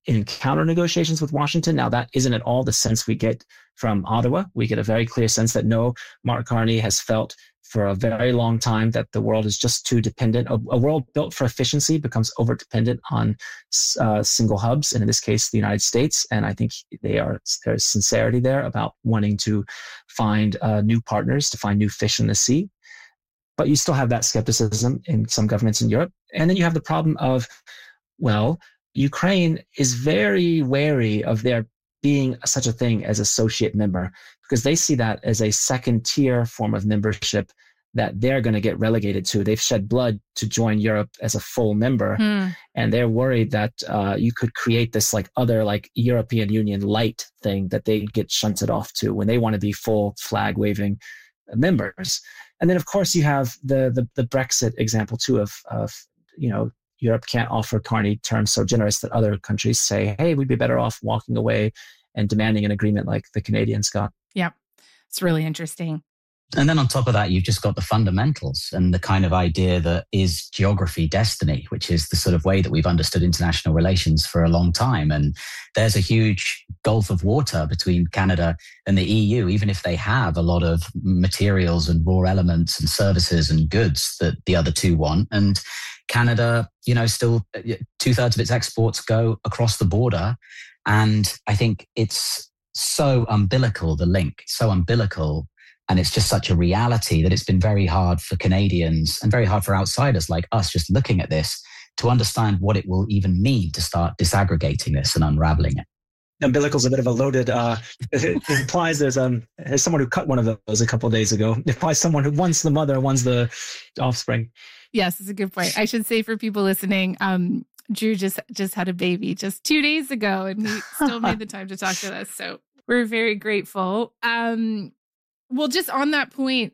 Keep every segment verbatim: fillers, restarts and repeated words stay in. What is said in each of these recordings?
in counter negotiations with Washington. Now, that isn't at all the sense we get from Ottawa. We get a very clear sense that no, Mark Carney has felt for a very long time that the world is just too dependent. A, a world built for efficiency becomes over dependent on uh, single hubs, and in this case, the United States. And I think they are there's sincerity there about wanting to find uh, new partners, to find new fish in the sea. But you still have that skepticism in some governments in Europe. And then you have the problem of, well, Ukraine is very wary of there being such a thing as associate member, because they see that as a second tier form of membership that they're going to get relegated to. They've shed blood to join Europe as a full member. Mm. And they're worried that uh, you could create this like other like European Union light thing that they get shunted off to when they want to be full flag waving members. And then of course you have the, the, the Brexit example too of, of, you know, Europe can't offer Carney terms so generous that other countries say, hey, we'd be better off walking away and demanding an agreement like the Canadians got. Yeah, it's really interesting. And then on top of that, you've just got the fundamentals and the kind of idea that is geography destiny, which is the sort of way that we've understood international relations for a long time. And there's a huge gulf of water between Canada and the E U, even if they have a lot of materials and raw elements and services and goods that the other two want. And Canada, you know, still two thirds of its exports go across the border. And I think it's so umbilical, the link, so umbilical. And it's just such a reality that it's been very hard for Canadians and very hard for outsiders like us just looking at this to understand what it will even mean to start disaggregating this and unraveling it. Umbilical is a bit of a loaded, uh, it, it implies there's um, as someone who cut one of those a couple of days ago, it implies someone who one's the mother, one's the offspring. Yes, it's a good point. I should say for people listening, um, Drew just, just had a baby just two days ago and he still made the time to talk to us. So we're very grateful. Um, Well, just on that point,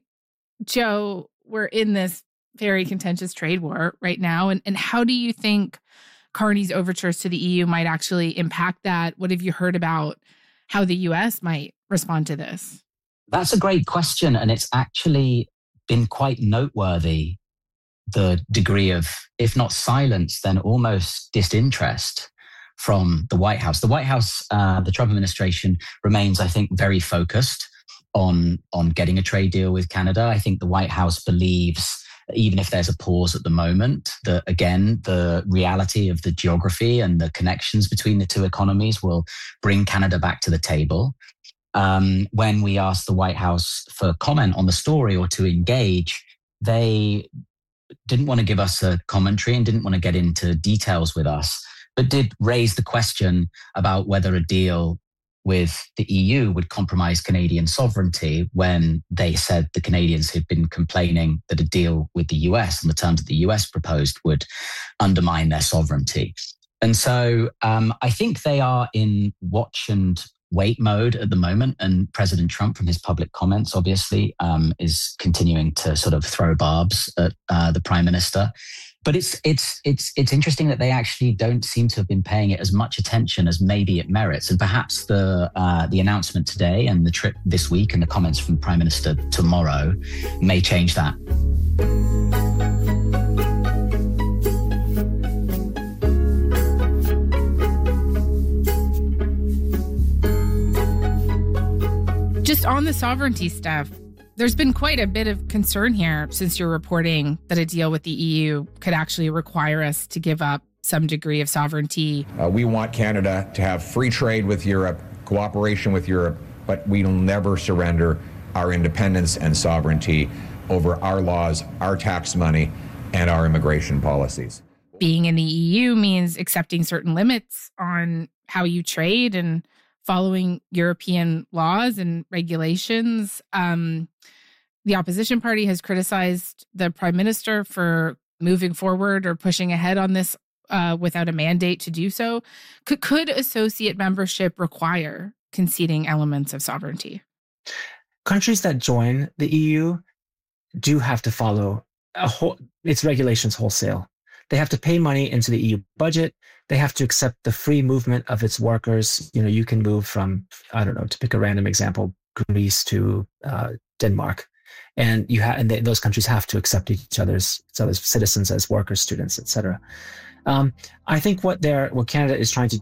Joe, we're in this very contentious trade war right now. And, and how do you think Carney's overtures to the E U might actually impact that? What have you heard about how the U S might respond to this? That's a great question. And it's actually been quite noteworthy, the degree of, if not silence, then almost disinterest from the White House. The White House, uh, the Trump administration remains, I think, very focused on on getting a trade deal with Canada. I think the White House believes, even if there's a pause at the moment, that again, the reality of the geography and the connections between the two economies will bring Canada back to the table. Um, when we asked the White House for comment on the story or to engage, they didn't want to give us a commentary and didn't want to get into details with us, but did raise the question about whether a deal with the E U would compromise Canadian sovereignty when they said the Canadians had been complaining that a deal with the U S on the terms that the U S proposed would undermine their sovereignty. And so um, I think they are in watch and wait mode at the moment. And President Trump, from his public comments, obviously, um, is continuing to sort of throw barbs at uh, the Prime Minister. But it's it's it's it's interesting that they actually don't seem to have been paying it as much attention as maybe it merits. And perhaps the uh, the announcement today and the trip this week and the comments from the Prime Minister tomorrow may change that. Just on the sovereignty stuff, there's been quite a bit of concern here since you're reporting that a deal with the E U could actually require us to give up some degree of sovereignty. Uh, we want Canada to have free trade with Europe, cooperation with Europe, but we will never surrender our independence and sovereignty over our laws, our tax money, and our immigration policies. Being in the E U means accepting certain limits on how you trade and following European laws and regulations. Um, the opposition party has criticized the prime minister for moving forward or pushing ahead on this uh, without a mandate to do so. Could, could associate membership require conceding elements of sovereignty? Countries that join the E U do have to follow a whole, its regulations wholesale. They have to pay money into the E U budget. They have to accept the free movement of its workers. You know, you can move from, I don't know, to pick a random example, Greece to uh, Denmark. And you have, and they, those countries have to accept each other's, each other's citizens as workers, students, et cetera. Um, I think what they're, what Canada is trying to